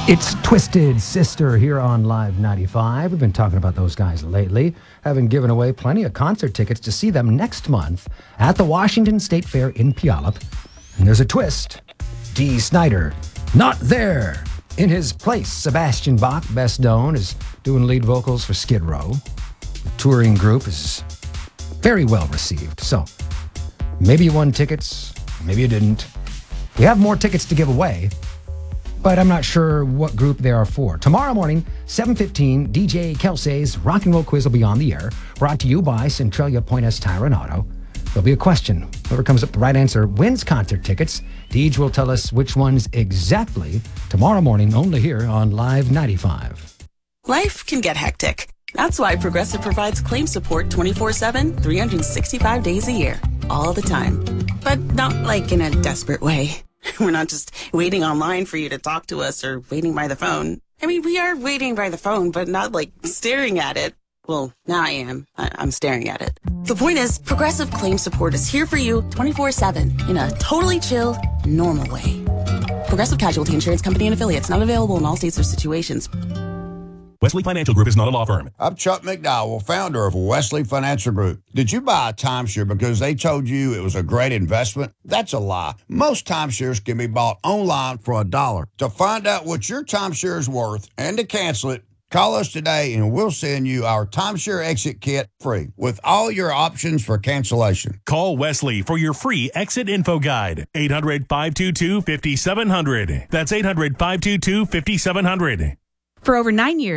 It's Twisted Sister here on Live 95. We've been talking about those guys lately, having given away plenty of concert tickets to see them next month at the Washington State Fair in Puyallup. And there's a twist. Dee Snider, not there. In his place, Sebastian Bach, best known, is doing lead vocals for Skid Row. The touring group is very well received. So maybe you won tickets, maybe you didn't. We have more tickets to give away, but I'm not sure what group they are for. Tomorrow morning, 7:15, DJ Kelsey's Rock and Roll Quiz will be on the air, brought to you by Centralia Pointes Tire and Auto. There'll be a question. Whoever comes up with the right answer wins concert tickets. Deej will tell us which ones exactly tomorrow morning, only here on Live 95. Life can get hectic. That's why Progressive provides claim support 24/7, 365 days a year, all the time. But not like in a desperate way. We're not just waiting online for you to talk to us or waiting by the phone. I mean, we are waiting by the phone, but not like staring at it. Well, now I am. I'm staring at it. The point is, Progressive Claim Support is here for you 24/7 in a totally chill, normal way. Progressive Casualty Insurance Company and Affiliates, not available in all states or situations. Wesley Financial Group is not a law firm. I'm Chuck McDowell, founder of Wesley Financial Group. Did you buy a timeshare because they told you it was a great investment? That's a lie. Most timeshares can be bought online for $1. To find out what your timeshare is worth and to cancel it, call us today and we'll send you our timeshare exit kit free with all your options for cancellation. Call Wesley for your free exit info guide. 800-522-5700. That's 800-522-5700. For over 9 years,